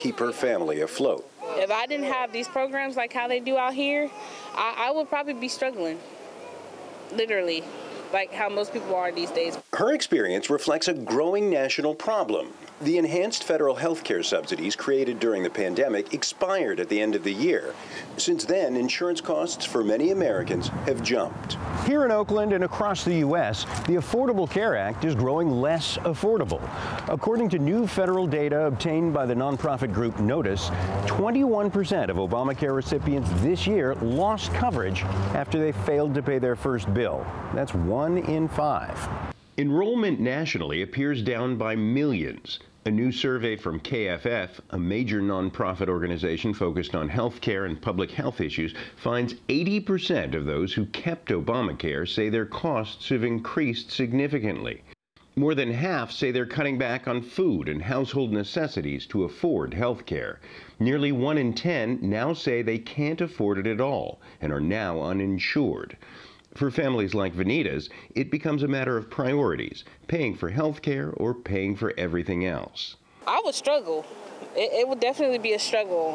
keep her family afloat. If I didn't have these programs like how they do out here, I would probably be struggling, literally, like how most people are these days. Her experience reflects a growing national problem. The enhanced federal health care subsidies created during the pandemic expired at the end of the year. Since then, insurance costs for many Americans have jumped. Here in Oakland and across the U.S., the Affordable Care Act is growing less affordable. According to new federal data obtained by the nonprofit group Notice, 21% of Obamacare recipients this year lost coverage after they failed to pay their first bill. That's 1 in 5. Enrollment nationally appears down by millions. A new survey from KFF, a major nonprofit organization focused on health care and public health issues, finds 80% of those who kept Obamacare say their costs have increased significantly. More than half say they're cutting back on food and household necessities to afford health care. Nearly 1 in 10 now say they can't afford it at all and are now uninsured. For families like Vanita's, it becomes a matter of priorities, paying for health care or paying for everything else. I would struggle. It would definitely be a struggle.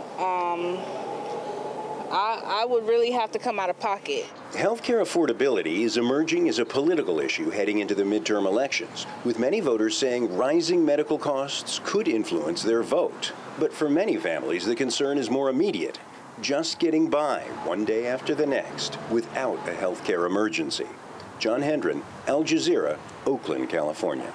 I would really have to come out of pocket. Healthcare affordability is emerging as a political issue heading into the midterm elections, with many voters saying rising medical costs could influence their vote. But for many families, the concern is more immediate. Just getting by one day after the next without a healthcare emergency. John Hendren, Al Jazeera, Oakland, California.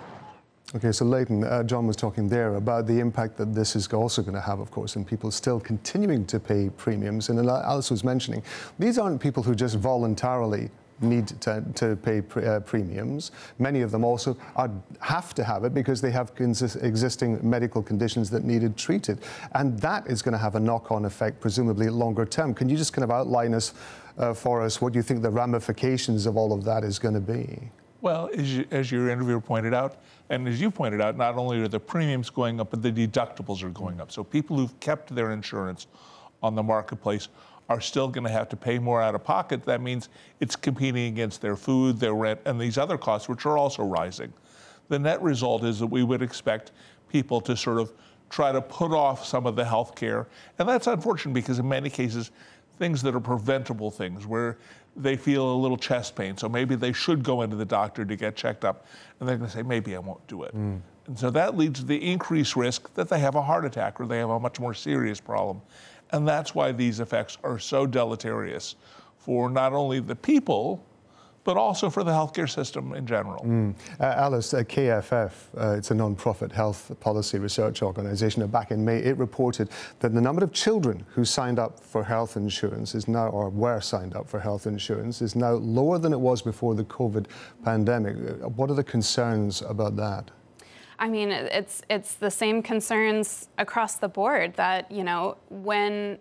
Okay, so Leighton, John was talking there about the impact that this is also going to have, of course, in people still continuing to pay premiums. And Alice was mentioning, these aren't people who just voluntarily need to pay premiums. Many of them also have to have it because they have existing medical conditions that needed treated. And that is going to have a knock-on effect, presumably longer term. Can you just kind of outline for us what you think the ramifications of all of that is going to be? Well, as your interviewer pointed out, and as you pointed out, not only are the premiums going up, but the deductibles are going up. So people who've kept their insurance on the marketplace are still going to have to pay more out of pocket. That means it's competing against their food, their rent, and these other costs, which are also rising. The net result is that we would expect people to sort of try to put off some of the health care. And that's unfortunate because in many cases, things that are preventable things where they feel a little chest pain. So maybe they should go into the doctor to get checked up. And they're going to say, maybe I won't do it. And so that leads to the increased risk that they have a heart attack or they have a much more serious problem. And that's why these effects are so deleterious for not only the people, but also for the healthcare system in general. Alice, KFF, it's a non-profit health policy research organization. Back in May, it reported that the number of children who signed up for health insurance is now, or were signed up for health insurance, is now lower than it was before the COVID pandemic. What are the concerns about that? I mean, it's the same concerns across the board that, you know, when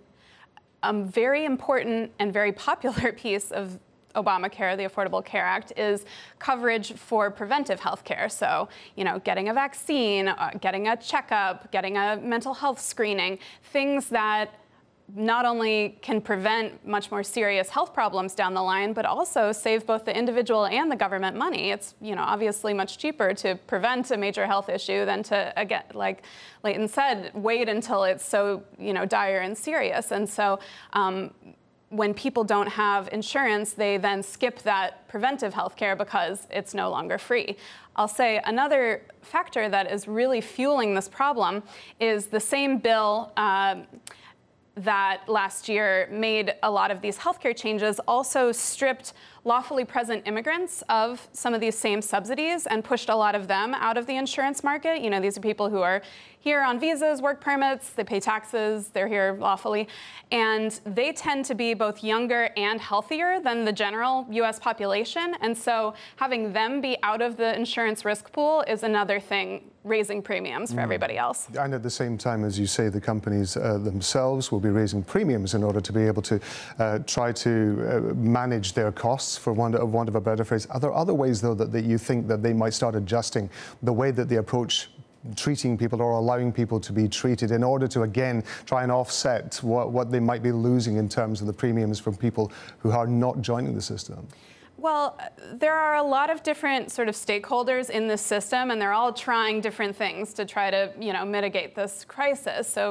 a very important and very popular piece of Obamacare, the Affordable Care Act, is coverage for preventive health care. So, you know, getting a vaccine, getting a checkup, getting a mental health screening, things that not only can prevent much more serious health problems down the line, but also save both the individual and the government money. It's, you know, obviously much cheaper to prevent a major health issue than to, again, like Leighton said, wait until it's so, you know, dire and serious. And so when people don't have insurance, they then skip that preventive health care because it's no longer free. I'll say another factor that is really fueling this problem is the same bill that last year made a lot of these healthcare changes also stripped lawfully present immigrants of some of these same subsidies and pushed a lot of them out of the insurance market. You know, these are people who are here on visas, work permits, they pay taxes, they're here lawfully, and they tend to be both younger and healthier than the general US population. And so having them be out of the insurance risk pool is another thing raising premiums for everybody else. And at the same time, as you say, the companies themselves will be raising premiums in order to be able to try to manage their costs, for want of a better phrase. Are there other ways, though, that you think that they might start adjusting the way that they approach treating people or allowing people to be treated in order to, again, try and offset what they might be losing in terms of the premiums from people who are not joining the system? Well, there are a lot of different sort of stakeholders in this system, and they're all trying different things to try to, mitigate this crisis. So